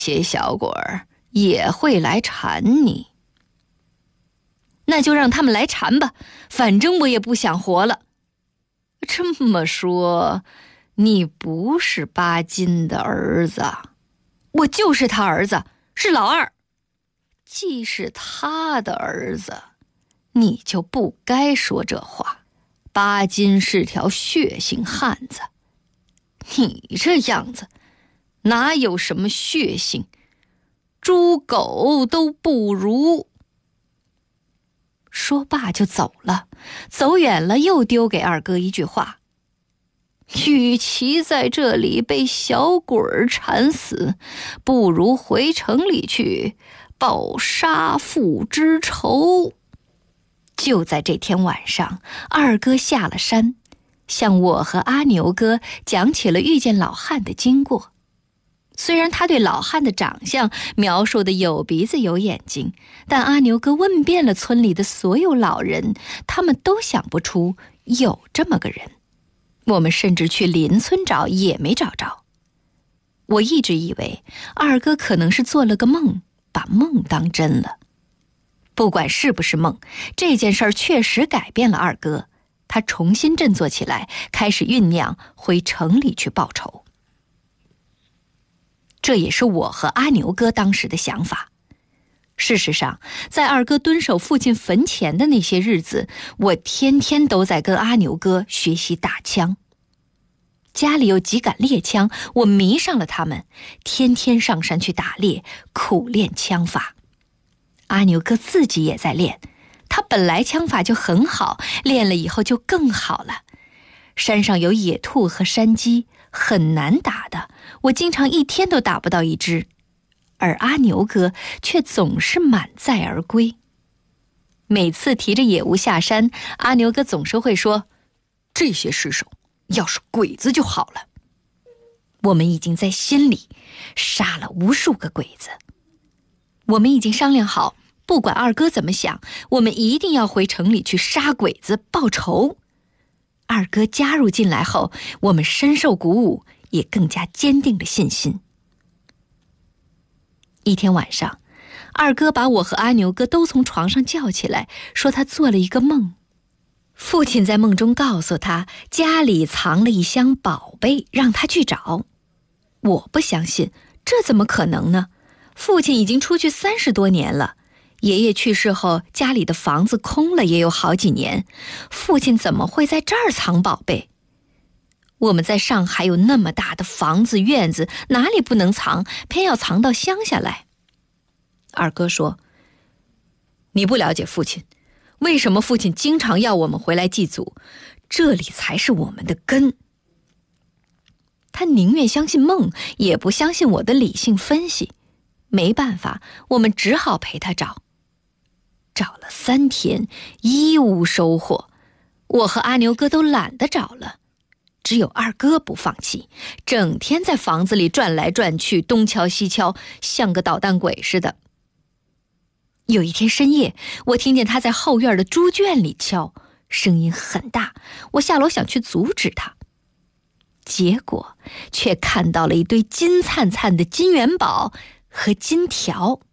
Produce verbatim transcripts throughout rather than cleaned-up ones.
些小鬼儿也会来缠你。那就让他们来缠吧，反正我也不想活了。这么说，你不是巴金的儿子？我就是他儿子，是老二。既是他的儿子，你就不该说这话。巴金是条血性汉子，你这样子哪有什么血性，猪狗都不如。说罢就走了，走远了又丢给二哥一句话：与其在这里被小鬼儿缠死，不如回城里去报杀父之仇。就在这天晚上，二哥下了山，向我和阿牛哥讲起了遇见老汉的经过。虽然他对老汉的长相描述的有鼻子有眼睛，但阿牛哥问遍了村里的所有老人，他们都想不出有这么个人。我们甚至去邻村找也没找着。我一直以为二哥可能是做了个梦，把梦当真了。不管是不是梦，这件事儿确实改变了二哥，他重新振作起来，开始酝酿回城里去报仇。这也是我和阿牛哥当时的想法。事实上，在二哥蹲守父亲坟前的那些日子，我天天都在跟阿牛哥学习打枪。家里有几杆猎枪，我迷上了它们，天天上山去打猎，苦练枪法。阿牛哥自己也在练，他本来枪法就很好，练了以后就更好了。山上有野兔和山鸡，很难打的，我经常一天都打不到一只，而阿牛哥却总是满载而归。每次提着野物下山，阿牛哥总是会说：这些尸首要是鬼子就好了。我们已经在心里杀了无数个鬼子。我们已经商量好，不管二哥怎么想，我们一定要回城里去杀鬼子报仇。二哥加入进来后，我们深受鼓舞，也更加坚定了信心。一天晚上，二哥把我和阿牛哥都从床上叫起来，说他做了一个梦。父亲在梦中告诉他，家里藏了一箱宝贝，让他去找。我不相信，这怎么可能呢？父亲已经出去三十多年了，爷爷去世后，家里的房子空了也有好几年，父亲怎么会在这儿藏宝贝？我们在上海有那么大的房子院子，哪里不能藏，偏要藏到乡下来。二哥说：你不了解父亲，为什么父亲经常要我们回来祭祖？这里才是我们的根。他宁愿相信梦，也不相信我的理性分析。没办法，我们只好陪他找。找了三天，一无收获。我和阿牛哥都懒得找了，只有二哥不放弃，整天在房子里转来转去，东敲西敲，像个捣蛋鬼似的。有一天深夜，我听见他在后院的猪圈里敲，声音很大，我下楼想去阻止他，结果却看到了一堆金灿灿的金元宝和金条。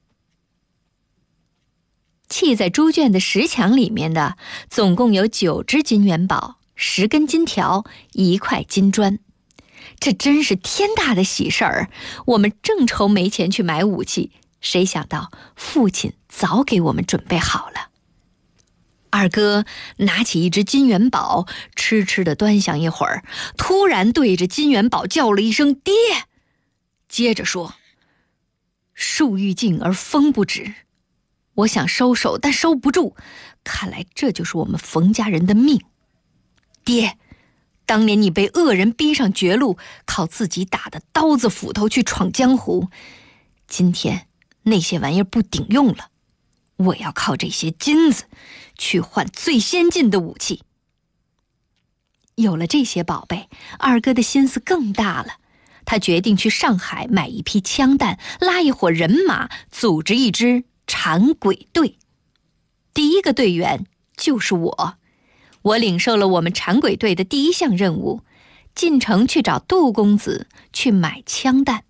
砌在猪圈的石墙里面的总共有九只金元宝，十根金条，一块金砖。这真是天大的喜事儿！我们正愁没钱去买武器，谁想到父亲早给我们准备好了。二哥拿起一只金元宝，痴痴地端详一会儿，突然对着金元宝叫了一声爹，接着说：树欲静而风不止。我想收手，但收不住，看来这就是我们冯家人的命。爹，当年你被恶人逼上绝路，靠自己打的刀子斧头去闯江湖，今天那些玩意儿不顶用了，我要靠这些金子去换最先进的武器。有了这些宝贝，二哥的心思更大了，他决定去上海买一批枪弹，拉一伙人马，组织一支缠鬼队。第一个队员就是我，我领受了我们缠鬼队的第一项任务，进城去找杜公子去买枪弹。